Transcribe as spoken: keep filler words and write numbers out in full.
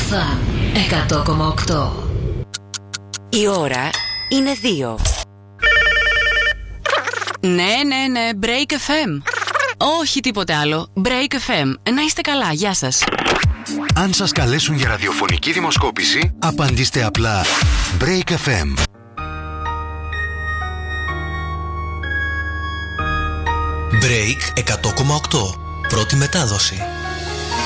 Φαν εκατό κόμμα οκτώ. Η ώρα είναι δύο. Ναι, ναι, ναι, Break εφ εμ. Όχι τίποτε άλλο. Break εφ εμ. Να είστε καλά, γεια σας. Αν σας καλέσουν για ραδιοφωνική δημοσκόπηση, απαντήστε απλά Break εφ εμ. Break εκατό κόμμα οκτώ. Πρώτη μετάδοση.